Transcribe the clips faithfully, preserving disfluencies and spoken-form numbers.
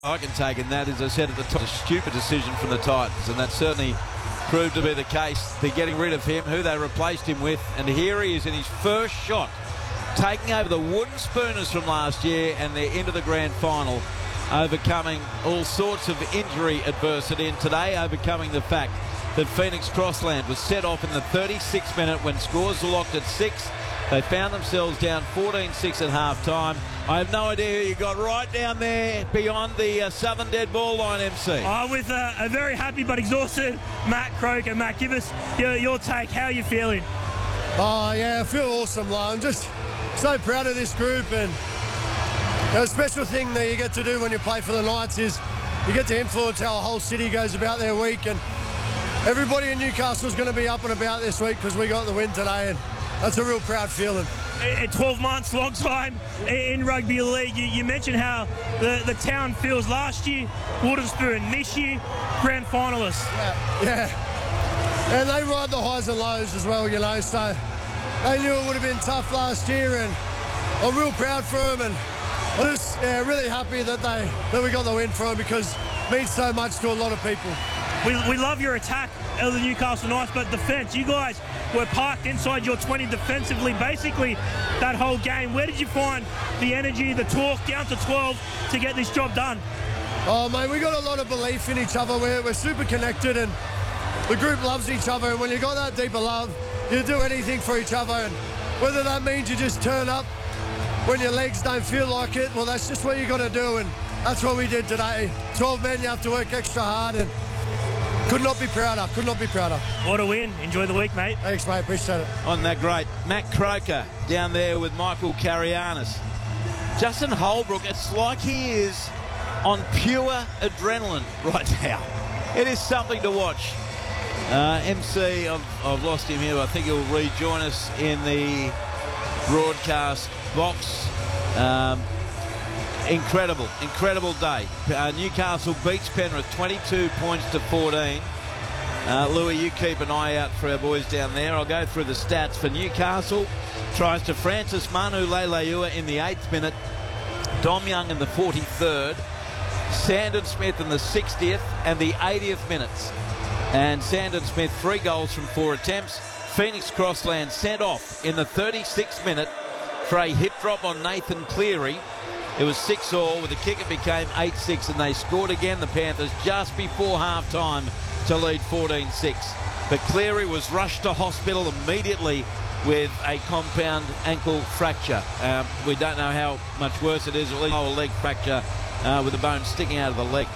I can take, and that, as I said at the top, a stupid decision from the Titans, and that certainly proved to be the case. They're getting rid of him, who they replaced him with, and here he is in his first shot, taking over the Wooden Spooners from last year, and they're into the grand final, overcoming all sorts of injury adversity, and today overcoming the fact that Phoenix Crossland was set off in the thirty-sixth minute when scores were locked at six. They found themselves down fourteen six at half-time. I have no idea who you got right down there beyond the uh, southern dead ball line, M C. Oh, with uh, a very happy but exhausted Matt Croker. Matt, give us your, your take. How are you feeling? Oh, yeah, I feel awesome, lad. I'm just so proud of this group, and the special thing that you get to do when you play for the Knights is you get to influence how a whole city goes about their week, and everybody in Newcastle is going to be up and about this week because we got the win today, and that's a real proud feeling. twelve months, long time in rugby league. You, you mentioned how the, the town feels last year, Wooden Spoon this year, grand finalists. Yeah, yeah. And they ride the highs and lows as well, you know, so they knew it would have been tough last year, and I'm real proud for them, and I'm just yeah, really happy that they that we got the win for them because it means so much to a lot of people. We, we love your attack of the Newcastle Knights, but defence, you guys were parked inside your twenty defensively basically that whole game. Where did you find the energy, the talk, down to twelve to get this job done? Oh, mate, we got a lot of belief in each other. We're, we're super connected, and the group loves each other, and when you got that deeper love, you do anything for each other, and whether that means you just turn up when your legs don't feel like it, well, that's just what you got to do, and that's what we did today. twelve men, you have to work extra hard, and could not be prouder, could not be prouder. What a win. Enjoy the week, mate. Thanks, mate, appreciate it. On that great Matt Croker down there with Michael Carianis. Justin Holbrook, it's like he is on pure adrenaline right now. It is something to watch. Uh, M C, I've, I've lost him here. I think he'll rejoin us in the broadcast box. Um, incredible, incredible day. Uh, Newcastle beats Penrith twenty-two points to fourteen. Uh, Louis, you keep an eye out for our boys down there. I'll go through the stats for Newcastle. Tries to Francis Manu Leilua in the eighth minute. Dom Young in the forty-third. Sandon Smith in the sixtieth and the eightieth minutes. And Sandon Smith, three goals from four attempts. Phoenix Crossland sent off in the thirty-sixth minute for a hit drop on Nathan Cleary. It was six all. With the kick it became eight six, and they scored again, the Panthers, just before half-time to lead fourteen six. But Cleary was rushed to hospital immediately with a compound ankle fracture. Um, we don't know how much worse it is, at least a leg fracture uh, with the bone sticking out of the leg.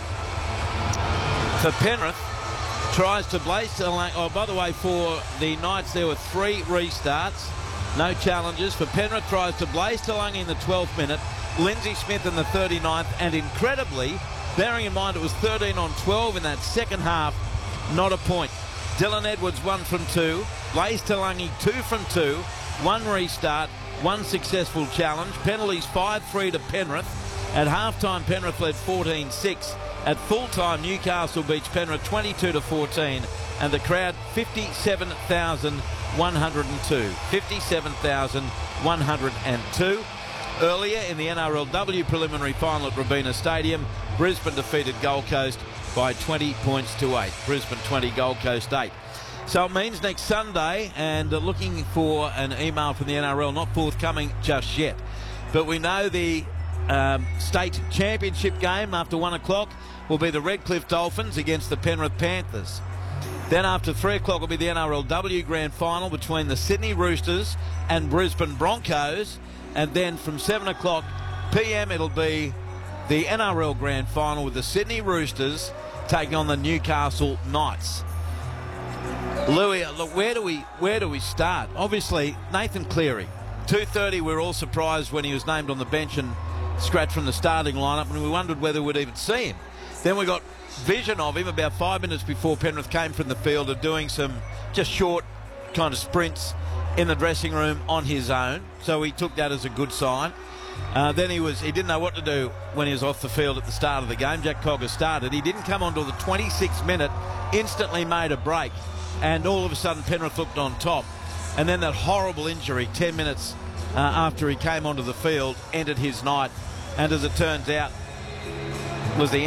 For Penrith, tries to blaze to oh, by the way, for the Knights, there were three restarts, no challenges. For Penrith, tries to Blaze Talangi in the twelfth minute, Lindsay Smith in the thirty-ninth, and incredibly, bearing in mind it was thirteen on twelve in that second half, not a point. Dylan Edwards one from two, Blaze Talangi two from two, one restart, one successful challenge, penalties five three to Penrith. At half-time, Penrith led fourteen six. At full-time, Newcastle beats Penrith twenty-two to fourteen, and the crowd fifty-seven thousand one hundred two. fifty-seven thousand one hundred two. Earlier in the N R L W preliminary final at Robina Stadium, Brisbane defeated Gold Coast by twenty points to eight. Brisbane twenty, Gold Coast eight. So it means next Sunday, and uh, looking for an email from the N R L, not forthcoming just yet. But we know the um, state championship game after one o'clock will be the Redcliffe Dolphins against the Penrith Panthers. Then after three o'clock will be the N R L W grand final between the Sydney Roosters and Brisbane Broncos. And then from seven o'clock p m it'll be the N R L grand final with the Sydney Roosters taking on the Newcastle Knights. Louis, look, where do we where do we start? Obviously, Nathan Cleary. two thirty, we were all surprised when he was named on the bench and scratched from the starting lineup, and we wondered whether we'd even see him. Then we got vision of him about five minutes before Penrith came from the field of doing some just short kind of sprints in the dressing room on his own. So he took that as a good sign. Uh, then he was he didn't know what to do when he was off the field at the start of the game. Jack Cogger started. He didn't come on till the twenty-sixth minute, instantly made a break, and all of a sudden Penrith looked on top. And then that horrible injury ten minutes uh, after he came onto the field ended his night. And as it turns out, was the